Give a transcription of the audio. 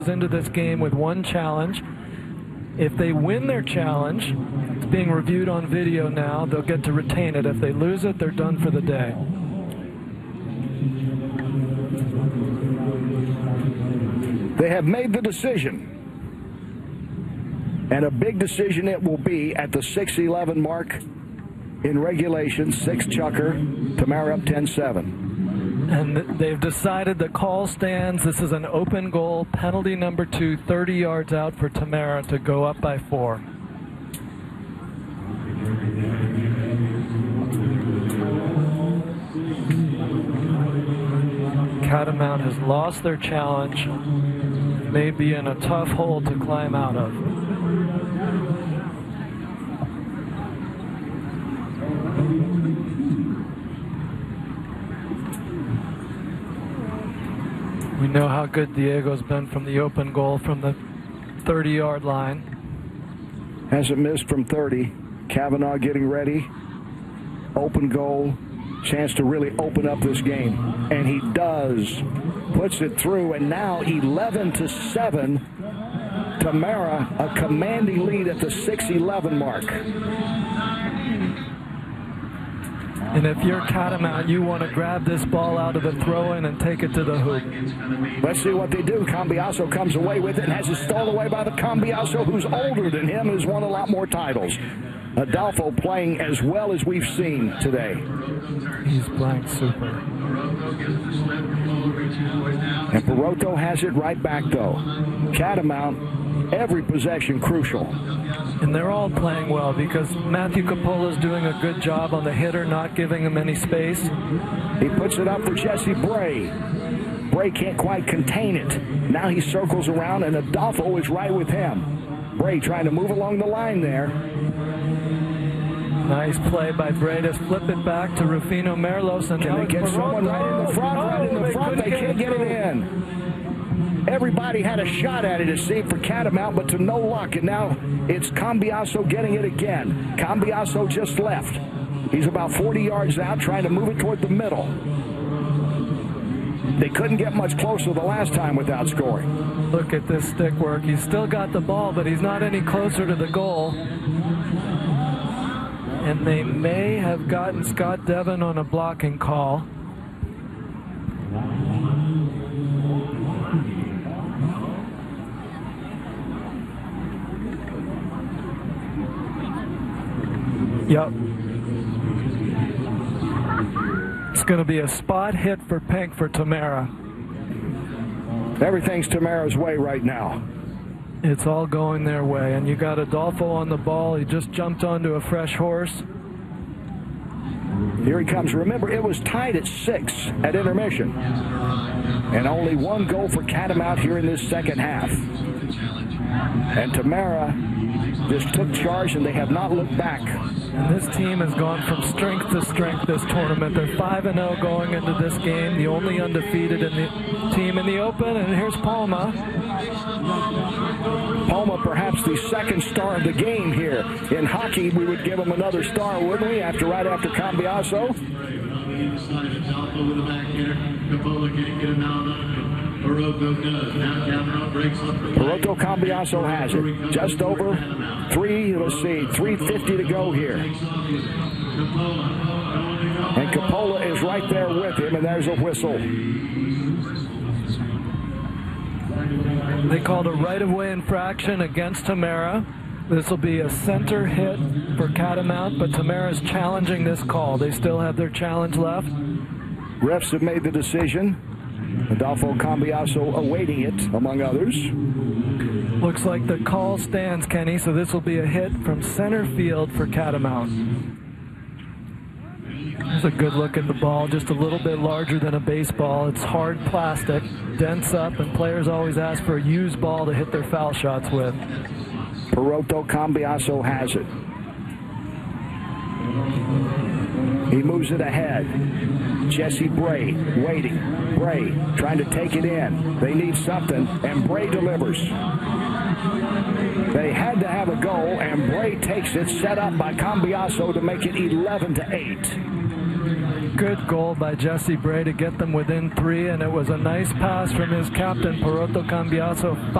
into this game with one challenge. If they win their challenge, it's being reviewed on video now, they'll get to retain it. If they lose it, they're done for the day. They have made the decision. And a big decision it will be at the 6:11 mark in regulation. 6 chucker, Tamara up 10-7. And they've decided the call stands. This is an open goal, penalty number 2, 30 yards out for Tamara to go up by 4. Catamount has lost their challenge, may be in a tough hole to climb out of. We know how good Diego's been from the open goal from the 30-yard line. Hasn't missed from 30. Kavanaugh getting ready. Open goal. Chance to really open up this game. And he does. Puts it through, and now 11-7. Tamara, a commanding lead at the 6:11 mark. And if you're Catamount, you want to grab this ball out of the throw-in and take it to the hoop. Let's see what they do. Cambiaso comes away with it and has it stolen away by the Cambiaso, who's older than him, who's won a lot more titles. Adolfo playing as well as we've seen today. He's playing super. And Perotto has it right back, though. Catamount, every possession crucial. And they're all playing well because Matthew Coppola's doing a good job on the hitter, not giving him any space. He puts it up for Jesse Bray. Bray can't quite contain it. Now he circles around, and Adolfo is right with him. Bray trying to move along the line there. Nice play by Bray to flip it back to Rufino Merlos. And can they get someone right in the front? Right in the front. They can't get it in. Everybody had a shot at it, it seemed, for Catamount, but to no luck. And now it's Cambiaso getting it again. Cambiaso just left. He's about 40 yards out, trying to move it toward the middle. They couldn't get much closer the last time without scoring. Look at this stick work. He's still got the ball, but he's not any closer to the goal. And they may have gotten Scott Devon on a blocking call. Yep. It's going to be a spot hit for Pink for Tamara. Everything's Tamara's way right now. It's all going their way. And you got Adolfo on the ball. He just jumped onto a fresh horse. Here he comes. Remember, it was tied at 6 at intermission. And only one goal for Catamount here in this second half. And Tamara just took charge, and they have not looked back. And this team has gone from strength to strength this tournament. They're 5-0 going into this game, the only undefeated in the team in the Open. And here's Palma. Palma, perhaps the second star of the game here. In hockey, we would give him another star, wouldn't we, right after Cambiaso? Perotto Cambiaso has it. Just over 350 to go here. And Coppola is right there with him, and there's a whistle. They called a right-of-way infraction against Tamara. This will be a center hit for Catamount, but Tamara's challenging this call. They still have their challenge left. Refs have made the decision. Adolfo Cambiaso awaiting it, among others. Looks like the call stands, Kenny, so this will be a hit from center field for Catamount. There's a good look at the ball, just a little bit larger than a baseball. It's hard plastic, dents up, and players always ask for a used ball to hit their foul shots with. Perotto Cambiaso has it. He moves it ahead. Jesse Bray waiting. Bray trying to take it in. They need something, and Bray delivers. They had to have a goal, and Bray takes it, set up by Cambiaso to make it 11-8. Good goal by Jesse Bray to get them within 3, and it was a nice pass from his captain, Peroto Cambiaso.